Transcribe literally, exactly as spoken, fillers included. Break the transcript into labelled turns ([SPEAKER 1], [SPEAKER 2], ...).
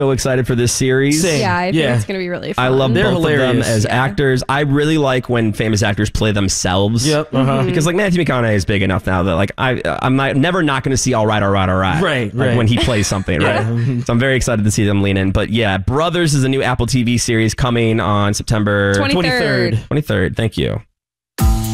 [SPEAKER 1] So excited for this series.
[SPEAKER 2] Same.
[SPEAKER 3] Yeah, I think
[SPEAKER 2] Yeah.
[SPEAKER 3] it's going to be really fun.
[SPEAKER 1] I love
[SPEAKER 2] They're
[SPEAKER 1] both
[SPEAKER 2] hilarious.
[SPEAKER 1] of them as
[SPEAKER 3] Yeah.
[SPEAKER 1] actors. I really like when famous actors play themselves.
[SPEAKER 2] Yep. Uh-huh.
[SPEAKER 1] Because like Matthew McConaughey is big enough now that like I I'm not, never not going to see all right, all right, all right.
[SPEAKER 2] Right,
[SPEAKER 1] like,
[SPEAKER 2] right.
[SPEAKER 1] when he plays something, right? So I'm very excited to see them lean in. But yeah, Brothers is a new Apple T V series coming on September
[SPEAKER 3] twenty-third.
[SPEAKER 1] twenty-third. Thank you.